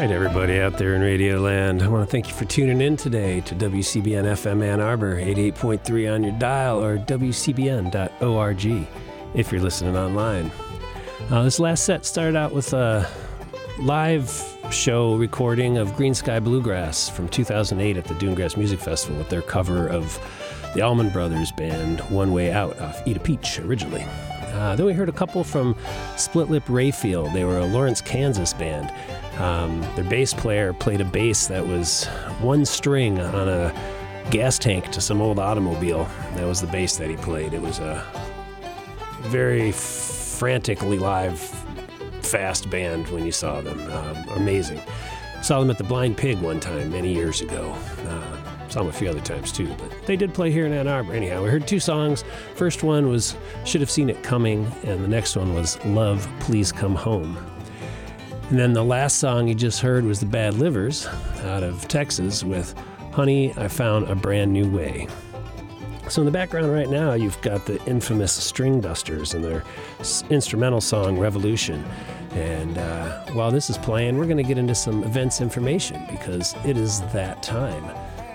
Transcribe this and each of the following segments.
right, everybody out there in Radio Land, I want to thank you for tuning in today to WCBN FM Ann Arbor, 88.3 on your dial, or WCBN.org if you're listening online. This last set started out with a live show recording of Green Sky Bluegrass from 2008 at the Dunegrass Music Festival with their cover of the Allman Brothers Band, One Way Out, off Eat a Peach originally. Then we heard a couple from Split Lip Rayfield. They were a Lawrence, Kansas band. Their bass player played a bass that was one string on a gas tank to some old automobile. That was the bass that he played. It was a very frantically live, fast band when you saw them. Amazing. Saw them at the Blind Pig one time many years ago. Saw them a few other times too, but they did play here in Ann Arbor. Anyhow, we heard two songs. First one was Should Have Seen It Coming, and the next one was Love, Please Come Home. And then the last song you just heard was the Bad Livers out of Texas with Honey, I Found a Brand New Way. So in the background right now, you've got the infamous String Dusters and their instrumental song Revolution. And while this is playing, we're going to get into some events information because it is that time.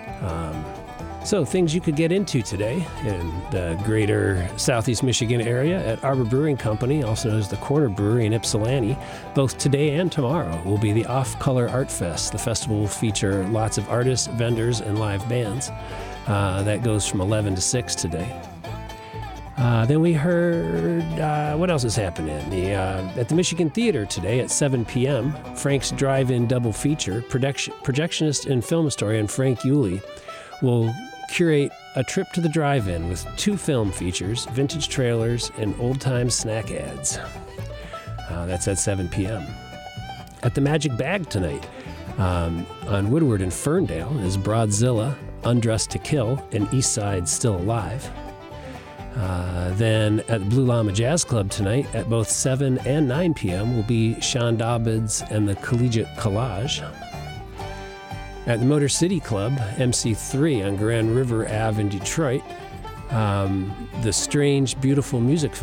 So things you could get into today in the greater Southeast Michigan area at Arbor Brewing Company, also known as the Corner Brewery in Ypsilanti. Both today and tomorrow will be the Off Color Art Fest. The festival will feature lots of artists, vendors, and live bands. That goes from 11 to 6 today. Then we heard, what else is happening? At the Michigan Theater today at 7 p.m., Frank's Drive-In Double Feature, projectionist and film historian Frank Yulee will curate a trip to the drive-in with 2 film features, vintage trailers, and old-time snack ads. That's at 7 p.m. At the Magic Bag tonight, on Woodward and Ferndale, is Broadzilla, Undressed to Kill, and Eastside Still Alive. Then at the Blue Llama Jazz Club tonight at both 7 and 9 p.m. will be Sean Dobbins and the Collegiate Collage. At the Motor City Club, MC3 on Grand River Ave in Detroit, the Strange Beautiful Music